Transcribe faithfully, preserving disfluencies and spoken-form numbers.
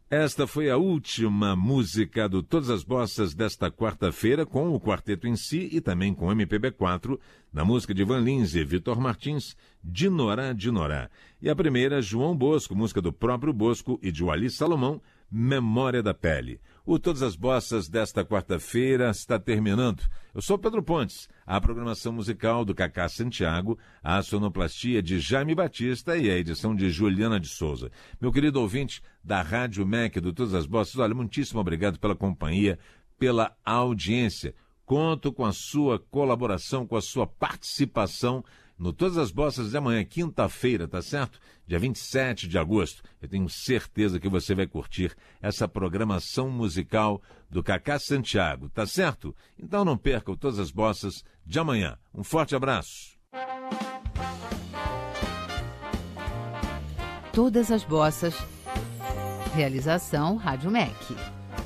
Esta foi a última música do Todas as Bossas desta quarta-feira, com o quarteto em si e também com o M P B quatro, na música de Van Lins e Vitor Martins, Dinorá, Dinorá. E a primeira, João Bosco, música do próprio Bosco e de Wally Salomão, Memória da Pele. O Todas as Bossas desta quarta-feira está terminando. Eu sou Pedro Pontes, a programação musical do Cacá Santiago, a sonoplastia de Jaime Batista e a edição de Juliana de Souza. Meu querido ouvinte da Rádio M E C do Todas as Bossas, olha, muitíssimo obrigado pela companhia, pela audiência. Conto com a sua colaboração, com a sua participação no Todas as Bossas de amanhã, quinta-feira, tá certo? Dia vinte e sete de agosto. Eu tenho certeza que você vai curtir essa programação musical do Cacá Santiago, tá certo? Então não perca o Todas as Bossas de amanhã. Um forte abraço. Todas as Bossas. Realização Rádio M E C.